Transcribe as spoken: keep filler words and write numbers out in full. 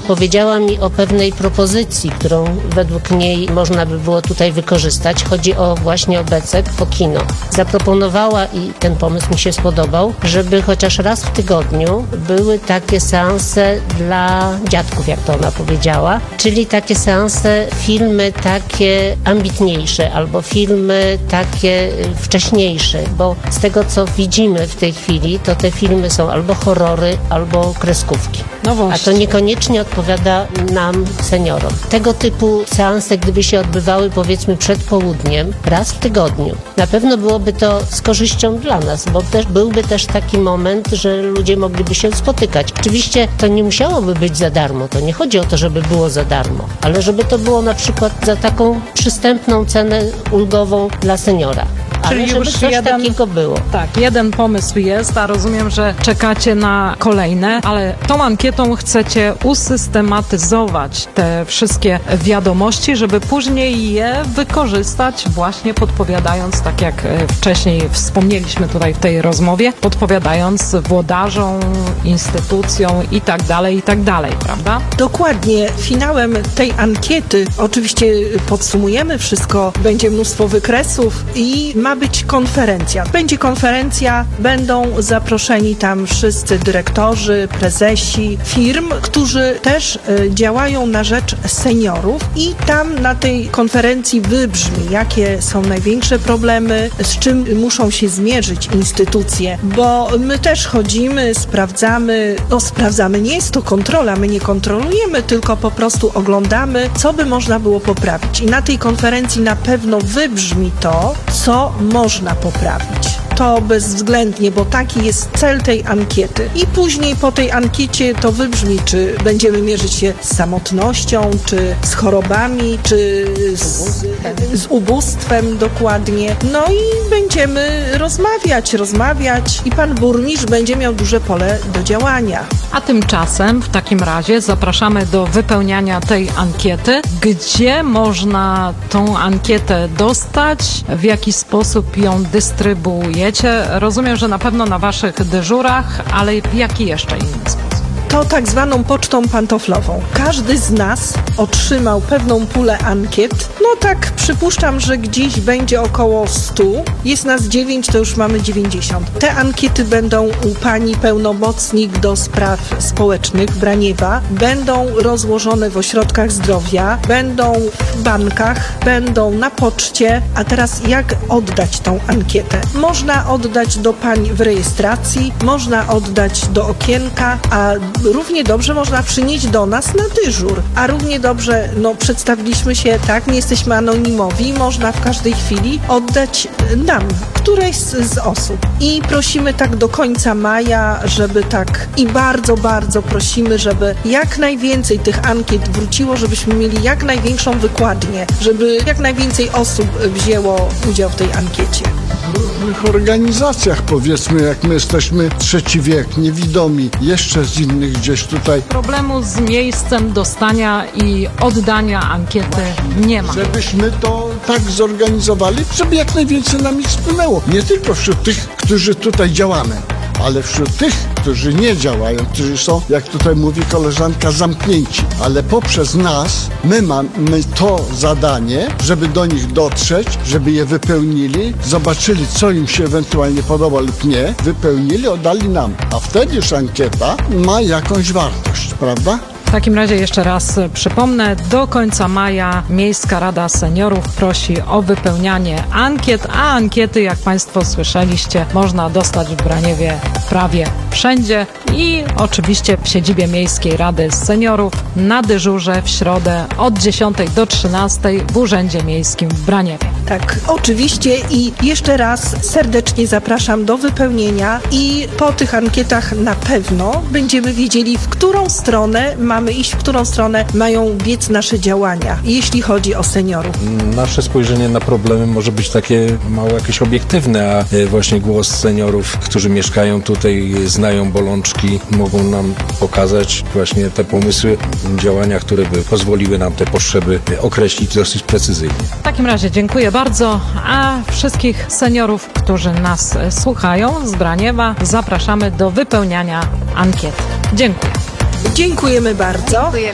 powiedziała mi o pewnej propozycji, którą według niej można by było tutaj wykorzystać. Chodzi o właśnie o Becek, o kino. Zaproponowała, i ten pomysł mi się spodobał, żeby chociaż raz w tygodniu były takie seanse dla dziadków, jak to ona powiedziała, czyli takie seanse, filmy takie ambitniejsze albo filmy takie wcześniejsze, bo z tego, co widzimy w tej chwili, to te filmy są albo horrory, albo kreskówki. No właśnie. A to niekoniecznie odpowiada nam, seniorom. Tego typu seanse, gdyby się odbywały powiedzmy przed południem, raz w tygodniu, na pewno byłoby to z korzyścią dla nas, bo też, byłby też taki moment, że ludzie mogliby się spotykać. Oczywiście to nie musiałoby być za darmo, to nie chodzi o to, żeby było za darmo, ale żeby to było na przykład za taką przystępną cenę ulgową dla seniora. Czyli Ale żeby już coś jeden, takiego było. Tak, jeden pomysł jest, a rozumiem, że czekacie na kolejne, ale tą ankietą chcecie usystematyzować te wszystkie wiadomości, żeby później je wykorzystać właśnie podpowiadając, tak jak wcześniej wspomnieliśmy tutaj w tej rozmowie, podpowiadając włodarzom, instytucjom i tak dalej, i tak dalej, prawda? Dokładnie. Finałem tej ankiety, oczywiście podsumujemy wszystko, będzie mnóstwo wykresów i ma być konferencja. Będzie konferencja, będą zaproszeni tam wszyscy dyrektorzy, prezesi firm, którzy też y, działają na rzecz seniorów i tam na tej konferencji wybrzmi, jakie są największe problemy, z czym muszą się zmierzyć instytucje, bo my też chodzimy, sprawdzamy, no sprawdzamy, nie jest to kontrola, my nie kontrolujemy, tylko po prostu oglądamy, co by można było poprawić. I na tej konferencji na pewno wybrzmi to, co można poprawić. To bezwzględnie, bo taki jest cel tej ankiety. I później po tej ankiecie to wybrzmi, czy będziemy mierzyć się z samotnością, czy z chorobami, czy z, z ubóstwem dokładnie. No i będziemy rozmawiać, rozmawiać i pan burmistrz będzie miał duże pole do działania. A tymczasem w takim razie zapraszamy do wypełniania tej ankiety. Gdzie można tą ankietę dostać? W jaki sposób ją dystrybuujecie? Rozumiem, że na pewno na waszych dyżurach, ale w jaki jeszcze inny sposób? To tak zwaną pocztą pantoflową. Każdy z nas otrzymał pewną pulę ankiet. No tak przypuszczam, że gdzieś będzie około stu. Jest nas dziewięć, to już mamy dziewięćdziesiąt. Te ankiety będą u pani pełnomocnik do spraw społecznych Braniewa. Będą rozłożone w ośrodkach zdrowia, będą w bankach, będą na poczcie. A teraz jak oddać tą ankietę? Można oddać do pań w rejestracji, można oddać do okienka, a równie dobrze można przynieść do nas na dyżur, a równie dobrze, no przedstawiliśmy się, tak, nie jesteśmy anonimowi, można w każdej chwili oddać nam, którejś z, z osób. I prosimy tak do końca maja, żeby tak, i bardzo, bardzo prosimy, żeby jak najwięcej tych ankiet wróciło, żebyśmy mieli jak największą wykładnię, żeby jak najwięcej osób wzięło udział w tej ankiecie. W różnych organizacjach, powiedzmy, jak my jesteśmy trzeci wiek, niewidomi, jeszcze z innych gdzieś tutaj. Problemu z miejscem dostania i oddania ankiety nie ma. Żebyśmy to tak zorganizowali, żeby jak najwięcej nam ich spłynęło. Nie tylko wśród tych, którzy tutaj działamy, ale wśród tych, którzy nie działają, którzy są, jak tutaj mówi koleżanka, zamknięci. Ale poprzez nas, my mamy to zadanie, żeby do nich dotrzeć, żeby je wypełnili, zobaczyli, co im się ewentualnie podoba lub nie, wypełnili, oddali nam. A wtedy już ankieta ma jakąś wartość, prawda? W takim razie jeszcze raz przypomnę, do końca maja Miejska Rada Seniorów prosi o wypełnianie ankiet, a ankiety, jak Państwo słyszeliście, można dostać w Braniewie prawie wszędzie i oczywiście w siedzibie Miejskiej Rady Seniorów na dyżurze w środę od dziesiątej do trzynastej w Urzędzie Miejskim w Braniewie. Tak, oczywiście i jeszcze raz serdecznie zapraszam do wypełnienia i po tych ankietach na pewno będziemy wiedzieli, w którą stronę mamy iść, w którą stronę mają biec nasze działania, jeśli chodzi o seniorów. Nasze spojrzenie na problemy może być takie mało jakieś obiektywne, a właśnie głos seniorów, którzy mieszkają tutaj, znają bolączki, mogą nam pokazać właśnie te pomysły, działania, które by pozwoliły nam te potrzeby określić dosyć precyzyjnie. W takim razie dziękuję bardzo, a wszystkich seniorów, którzy nas słuchają z Braniewa, zapraszamy do wypełniania ankiet. Dziękuję. Dziękujemy bardzo. Dziękuję.